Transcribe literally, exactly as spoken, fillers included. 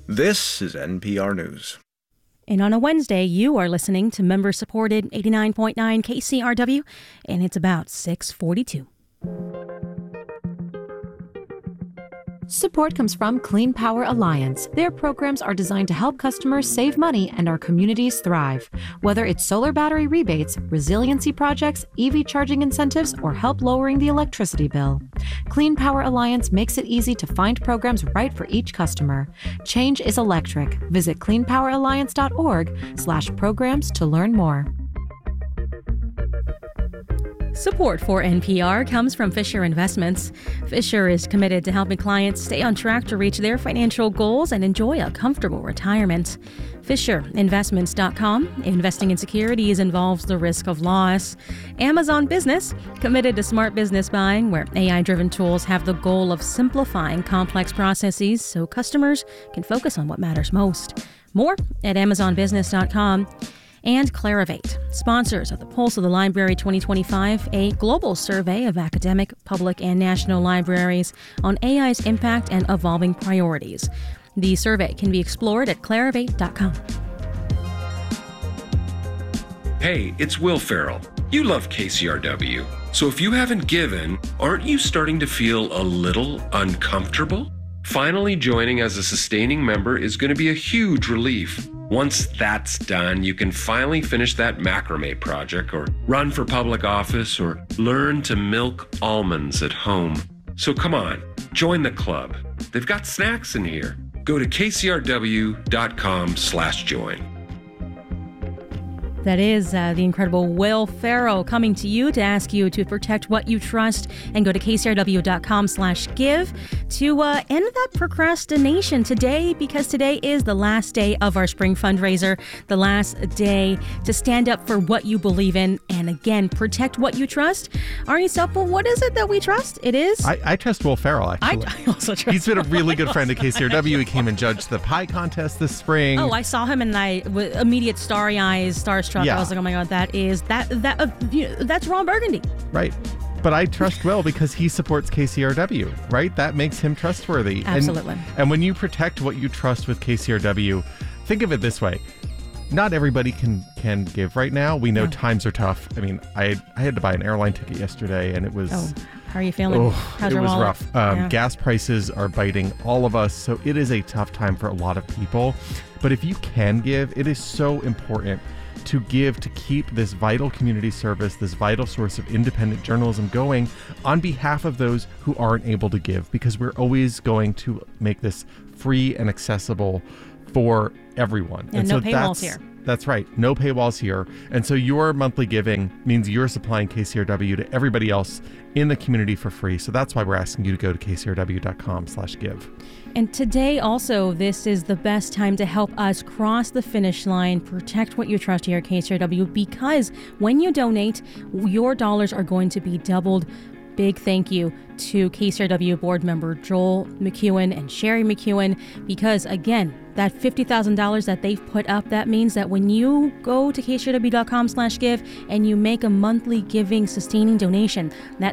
This is N P R News. And on a Wednesday, you are listening to member-supported eighty-nine point nine K C R W, and it's about six forty-two. Support comes from Clean Power Alliance. Their programs are designed to help customers save money and our communities thrive. Whether it's solar battery rebates, resiliency projects, E V charging incentives, or help lowering the electricity bill, Clean Power Alliance makes it easy to find programs right for each customer. Change is electric. Visit clean power alliance dot org slash programs to learn more. Support for N P R comes from Fisher Investments. Fisher is committed to helping clients stay on track to reach their financial goals and enjoy a comfortable retirement. Fisher Investments dot com. Investing in securities involves the risk of loss. Amazon Business, committed to smart business buying, where A I-driven tools have the goal of simplifying complex processes so customers can focus on what matters most. More at Amazon Business dot com. And Clarivate, sponsors of the Pulse of the Library twenty twenty-five, a global survey of academic, public, and national libraries on A I's impact and evolving priorities. The survey can be explored at Clarivate dot com. Hey, it's Will Farrell. You love K C R W, so if you haven't given, aren't you starting to feel a little uncomfortable? Finally joining as a sustaining member is going to be a huge relief. Once that's done, you can finally finish that macrame project or run for public office or learn to milk almonds at home. So come on, join the club. They've got snacks in here. Go to K C R W dot com slash join. That is uh, the incredible Will Farrell coming to you to ask you to protect what you trust, and go to K C R W dot com slash give to uh, end that procrastination today, because today is the last day of our spring fundraiser, the last day to stand up for what you believe in and, again, protect what you trust. Arnie Supple, what is it that we trust? It is? I, I trust Will Farrell, actually. I, I also trust He's been a really good friend of K C R W. He came and judged the pie contest this spring. Oh, I saw him and I, with immediate starry eyes, starstruck. Yeah. I was like, oh my God, that is, that, that, uh, you know, that's Ron Burgundy. Right. But I trust Will because he supports K C R W, right? That makes him trustworthy. Absolutely. And, and when you protect what you trust with K C R W, think of it this way. Not everybody can, can give right now. We know No. times are tough. I mean, I I had to buy an airline ticket yesterday, and it was... Oh, how are you feeling? Oh, How's it your was wallet? rough. Um, Yeah. Gas prices are biting all of us, so it is a tough time for a lot of people. But if you can give, it is so important to give to keep this vital community service, this vital source of independent journalism going on behalf of those who aren't able to give, because we're always going to make this free and accessible for everyone. And no paywalls here. That's right. No paywalls here. And so your monthly giving means you're supplying K C R W to everybody else in the community for free. So that's why we're asking you to go to K C R W dot com slash give. And today also, this is the best time to help us cross the finish line, protect what you trust here at K C R W, because when you donate, your dollars are going to be doubled. Big thank you to K C R W board member Joel McEwen and Sherry McEwen, because again, that fifty thousand dollars that they've put up, that means that when you go to K C R W dot com slash give and you make a monthly giving sustaining donation, that